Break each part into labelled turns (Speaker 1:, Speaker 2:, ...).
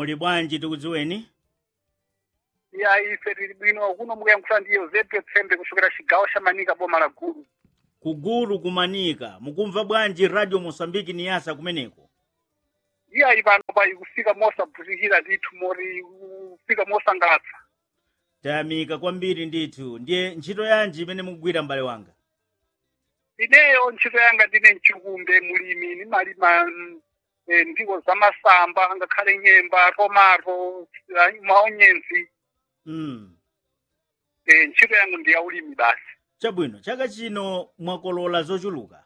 Speaker 1: muli bwanji tikudziweni?
Speaker 2: Ya ife tili bwino kuno mukuyankhula ndiyo zetu tsembe kuchokera chigawo cha Manika boma la Gulu.
Speaker 1: Kugulu kumanika mukumva bwanji radio Mosambiki Niasa kumeneko?
Speaker 2: Iya ipano pa ikufika mosavutikira ndithu mori kufika mosangalatsa.
Speaker 1: Tayamika kwambiri ndithu. Ndiye ntchito yanji imene mukugwira m'bale wanga?
Speaker 2: Ineyo ntchito yanga ndine mchikumbe mulimi nimalima ndiko za masamba ngakhale nyemba tomato maonyenzi. Ntchito yangu ndi ya ulimi basi.
Speaker 1: Chabwino chaka chino mwakolola zochuluka?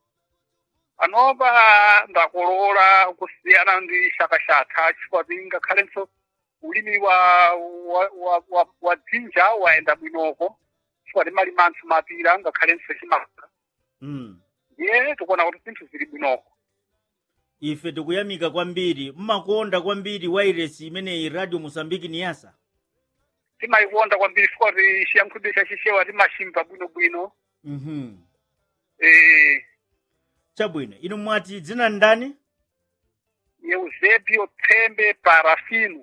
Speaker 2: Panopa ndakolola kusiyana ndi chaka chatha chifukwa ngakhalenso ulimi wa dzinja waenda bwinoko chifukwa timalimanso mapira ngakhalenso chimanga. Ndiye tikuona kuti zinthu zili bwinoko.
Speaker 1: Ife tikuyamika kwambiri, mmakonda kwambiri wairesi imeneyi radio Mosambiki Niasa.
Speaker 2: Timayikonda kwambiri chifukwa chiyankhulo chachichewa timachimva bwinobwino.
Speaker 1: Chabwino, inu mwati dzina ndani?
Speaker 2: Eusebio Tsembe Parafino.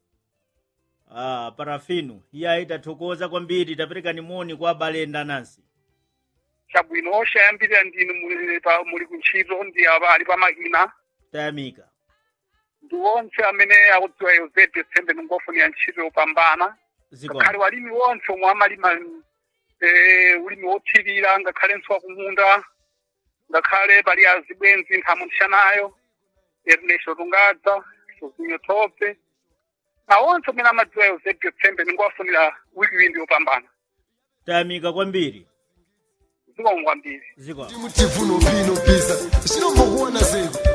Speaker 1: Parafino. Iya itathokoza kwambiri, tapereka nimoni kwa abale ndanansi.
Speaker 2: Chabwino chayambirira ndinu muli kuntchito ndi ali pamakina.
Speaker 1: Tayamika.
Speaker 2: Ndi onse amene akudziwa Eusebio Tsembe ningofunira ntchito yopambana. Ngakhale walimi wonse omwe amalima ulimi wothirira ngakhalenso wakumunda. Ngakhale pali azibwenzi nthamu ntchanayo. Ernesto Tungadza, Sozinho Tope. Na onse amene amadziwa Eusebio Tsembe ningofunira wiki yopambana.
Speaker 1: Tayamika kwambiri.
Speaker 2: Ziko kwambiri.
Speaker 1: Ziko.
Speaker 3: Timu tivuno pino pisa. Sino mbokuona zetu.